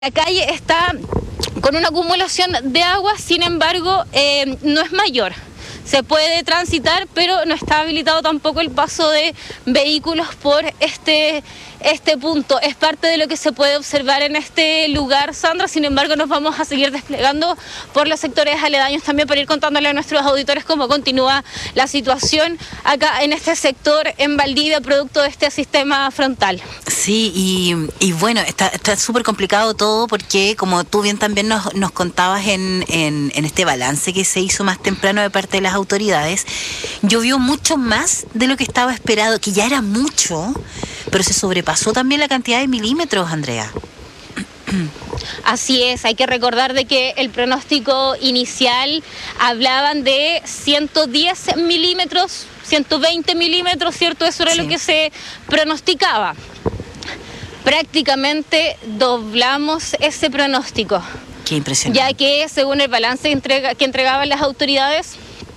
La calle está con una acumulación de agua, sin embargo, no es mayor. Se puede transitar, pero no está habilitado tampoco el paso de vehículos por este punto. Es parte de lo que se puede observar en este lugar, Sandra. Sin embargo, nos vamos a seguir desplegando por los sectores aledaños también para ir contándole a nuestros auditores cómo continúa la situación acá en este sector en Valdivia, producto de este sistema frontal. Sí, y bueno, está súper complicado todo porque, como tú bien también nos contabas en este balance que se hizo más temprano de parte de las autoridades, llovió mucho más de lo que estaba esperado, que ya era mucho, pero se sobrepasó también la cantidad de milímetros, Andrea. Así es, hay que recordar de que el pronóstico inicial hablaban de 110 milímetros, 120 milímetros, ¿cierto? Eso era lo que se pronosticaba. Prácticamente doblamos ese pronóstico. Qué impresionante. Ya que según el balance que entregaban las autoridades,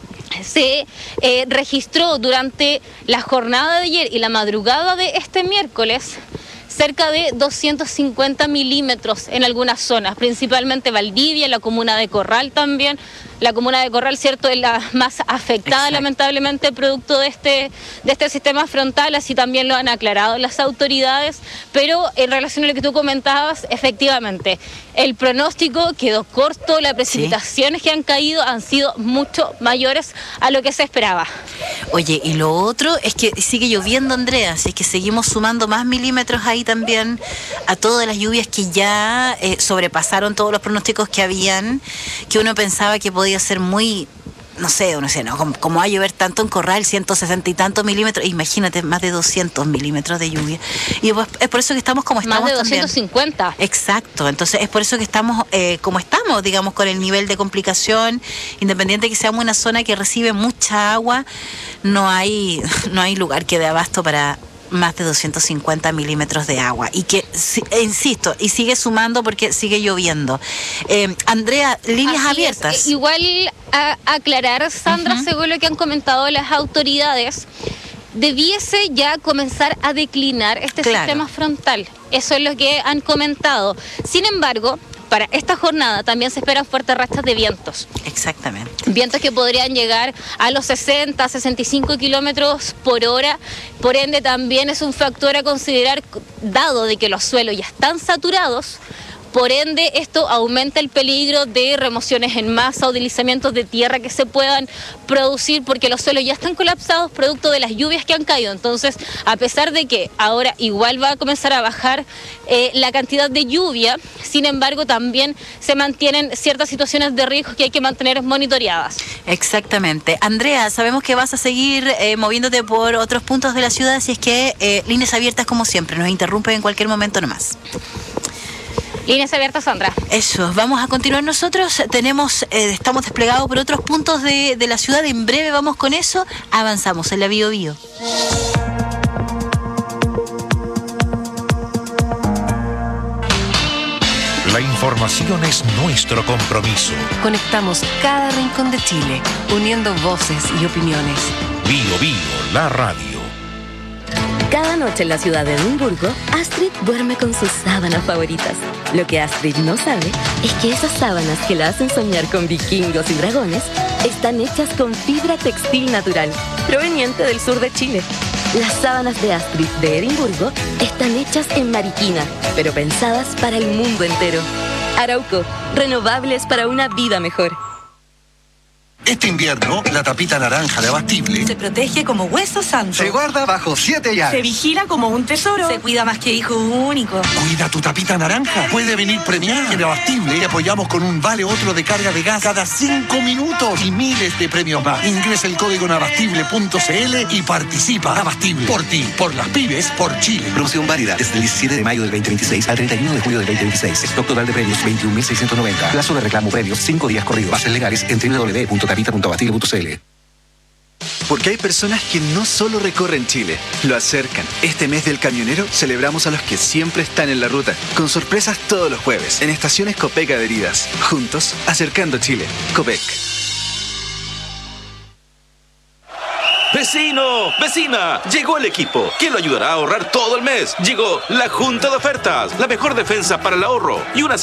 se registró durante la jornada de ayer y la madrugada de este miércoles cerca de 250 milímetros en algunas zonas, principalmente Valdivia, la comuna de Corral también. La comuna de Corral, cierto, es la más afectada. Exacto. Lamentablemente, producto de este sistema frontal, así también lo han aclarado las autoridades, pero en relación a lo que tú comentabas, efectivamente, el pronóstico quedó corto, las precipitaciones que han caído han sido mucho mayores a lo que se esperaba. Oye, y lo otro es que sigue lloviendo, Andrea, así es que seguimos sumando más milímetros ahí también a todas las lluvias que ya sobrepasaron todos los pronósticos que habían, que uno pensaba que podía ser muy, no sé, ¿no? Como va a llover tanto en Corral, 160 y tantos milímetros, imagínate, más de 200 milímetros de lluvia. Y pues, es por eso que estamos como estamos. Más de 250. También. Exacto, entonces es por eso que estamos como estamos, digamos, con el nivel de complicación, independiente de que seamos una zona que recibe mucha agua, no hay lugar que dé abasto para más de 250 milímetros de agua y que, insisto, y sigue sumando porque sigue lloviendo. Andrea, líneas así abiertas. Igual a aclarar, Sandra, según lo que han comentado las autoridades, debiese ya comenzar a declinar este sistema frontal. Eso es lo que han comentado. Sin embargo, para esta jornada también se esperan fuertes rachas de vientos. Exactamente. Vientos que podrían llegar a los 60, 65 kilómetros por hora. Por ende, también es un factor a considerar, dado de que los suelos ya están saturados. Por ende, esto aumenta el peligro de remociones en masa o deslizamientos de tierra que se puedan producir porque los suelos ya están colapsados producto de las lluvias que han caído. Entonces, a pesar de que ahora igual va a comenzar a bajar la cantidad de lluvia, sin embargo, también se mantienen ciertas situaciones de riesgo que hay que mantener monitoreadas. Exactamente. Andrea, sabemos que vas a seguir moviéndote por otros puntos de la ciudad, así es que líneas abiertas como siempre, nos interrumpen en cualquier momento nomás. Líneas abiertas, Sandra. Eso, vamos a continuar nosotros. Estamos desplegados por otros puntos de la ciudad. En breve vamos con eso. Avanzamos en la Bio Bio. La información es nuestro compromiso. Conectamos cada rincón de Chile, uniendo voces y opiniones. Bio Bio, la radio. Cada noche en la ciudad de Edimburgo, Astrid duerme con sus sábanas favoritas. Lo que Astrid no sabe es que esas sábanas que la hacen soñar con vikingos y dragones están hechas con fibra textil natural, proveniente del sur de Chile. Las sábanas de Astrid de Edimburgo están hechas en Mariquina, pero pensadas para el mundo entero. Arauco, renovables para una vida mejor. Este invierno, la tapita naranja de Abastible se protege como hueso santo. se guarda bajo 7 llaves. Se vigila como un tesoro. Se cuida más que hijo único. Cuida tu tapita naranja. Puede venir premiada. En Abastible te apoyamos con un vale otro de carga de gas cada 5 minutos y miles de premios más. Ingresa el código en abastible.cl y participa. Abastible. Por ti, por las pymes, por Chile. Promoción válida desde el 17 de mayo del 2026 al 31 de julio del 2026. Stock total de premios 21.690. Plazo de reclamo premios 5 días corridos. Bases legales en www.tapita.abastible.cl. Porque hay personas que no solo recorren Chile, lo acercan. Este mes del camionero celebramos a los que siempre están en la ruta, con sorpresas todos los jueves, en estaciones Copec adheridas. Juntos, acercando Chile. Copec. Vecino, vecina, llegó el equipo que lo ayudará a ahorrar todo el mes. Llegó la Junta de Ofertas, la mejor defensa para el ahorro y una